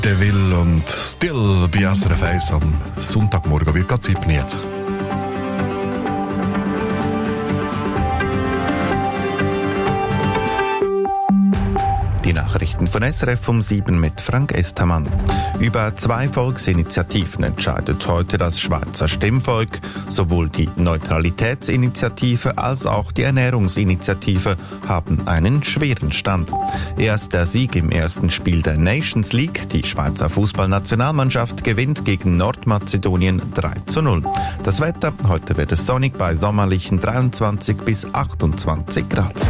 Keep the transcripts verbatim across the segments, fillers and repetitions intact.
Deville und Still bei S R F eins am Sonntagmorgen wird gerade Zeit nicht. Die Nachrichten von S R F um sieben mit Frank Estermann. Über zwei Volksinitiativen entscheidet heute das Schweizer Stimmvolk. Sowohl die Neutralitätsinitiative als auch die Ernährungsinitiative haben einen schweren Stand. Erst der Sieg im ersten Spiel der Nations League. Die Schweizer Fußballnationalmannschaft gewinnt gegen Nordmazedonien drei zu null. Das Wetter, heute wird es sonnig bei sommerlichen dreiundzwanzig bis achtundzwanzig Grad.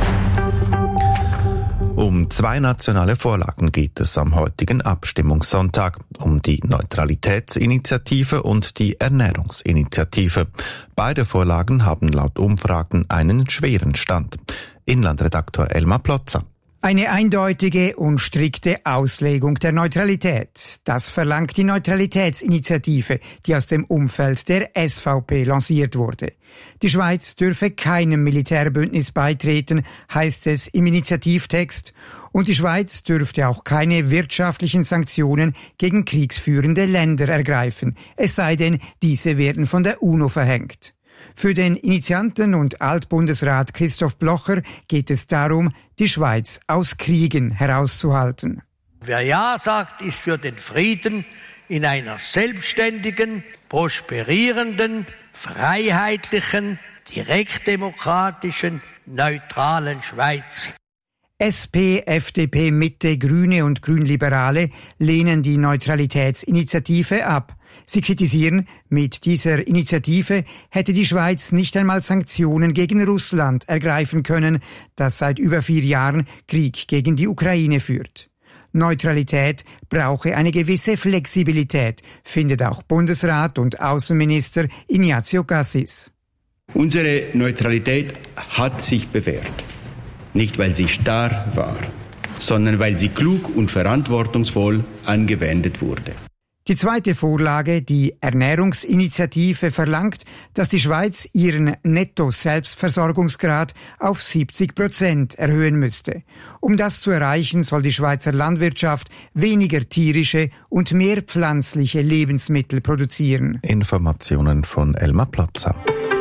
Um zwei nationale Vorlagen geht es am heutigen Abstimmungssonntag, um die Neutralitätsinitiative und die Ernährungsinitiative. Beide Vorlagen haben laut Umfragen einen schweren Stand. Inlandredaktor Elmar Plotzer. Eine eindeutige und strikte Auslegung der Neutralität. Das verlangt die Neutralitätsinitiative, die aus dem Umfeld der S V P lanciert wurde. Die Schweiz dürfe keinem Militärbündnis beitreten, heißt es im Initiativtext. Und die Schweiz dürfte auch keine wirtschaftlichen Sanktionen gegen kriegsführende Länder ergreifen, es sei denn, diese werden von der UNO verhängt. Für den Initianten und Altbundesrat Christoph Blocher geht es darum, die Schweiz aus Kriegen herauszuhalten. Wer Ja sagt, ist für den Frieden in einer selbstständigen, prosperierenden, freiheitlichen, direktdemokratischen, neutralen Schweiz. S P, F D P, Mitte, Grüne und Grünliberale lehnen die Neutralitätsinitiative ab. Sie kritisieren, mit dieser Initiative hätte die Schweiz nicht einmal Sanktionen gegen Russland ergreifen können, das seit über vier Jahren Krieg gegen die Ukraine führt. Neutralität brauche eine gewisse Flexibilität, findet auch Bundesrat und Außenminister Ignazio Cassis. Unsere Neutralität hat sich bewährt. Nicht, weil sie starr war, sondern weil sie klug und verantwortungsvoll angewendet wurde. Die zweite Vorlage, die Ernährungsinitiative, verlangt, dass die Schweiz ihren Netto-Selbstversorgungsgrad auf siebzig Prozent erhöhen müsste. Um das zu erreichen, soll die Schweizer Landwirtschaft weniger tierische und mehr pflanzliche Lebensmittel produzieren. Informationen von Elmar Plotzer.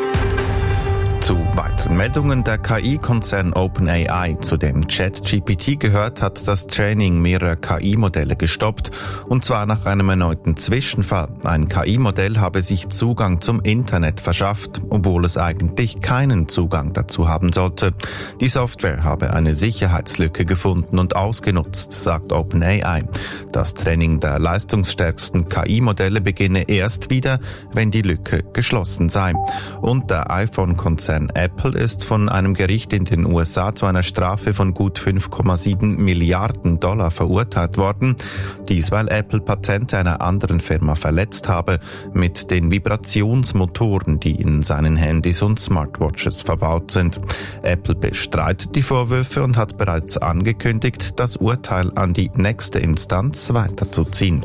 Zu weiteren Meldungen: Der K I-Konzern OpenAI, zu dem ChatGPT gehört, hat das Training mehrerer K I-Modelle gestoppt, und zwar nach einem erneuten Zwischenfall. Ein K I-Modell habe sich Zugang zum Internet verschafft, obwohl es eigentlich keinen Zugang dazu haben sollte. Die Software habe eine Sicherheitslücke gefunden und ausgenutzt, sagt OpenAI. Das Training der leistungsstärksten K I-Modelle beginne erst wieder, wenn die Lücke geschlossen sei. Und der iPhone-Konzern Apple ist von einem Gericht in den U S A zu einer Strafe von gut fünf Komma sieben Milliarden Dollar verurteilt worden. Dies, weil Apple Patente einer anderen Firma verletzt habe mit den Vibrationsmotoren, die in seinen Handys und Smartwatches verbaut sind. Apple bestreitet die Vorwürfe und hat bereits angekündigt, das Urteil an die nächste Instanz weiterzuziehen.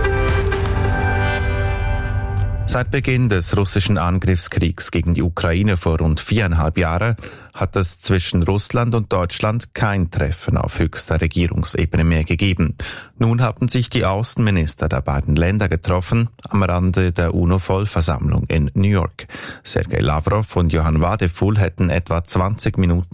Seit Beginn des russischen Angriffskriegs gegen die Ukraine vor rund viereinhalb Jahren hat es zwischen Russland und Deutschland kein Treffen auf höchster Regierungsebene mehr gegeben. Nun haben sich die Außenminister der beiden Länder getroffen, am Rande der UNO-Vollversammlung in New York. Sergei Lavrov und Johann Wadephul hätten etwa zwanzig Minuten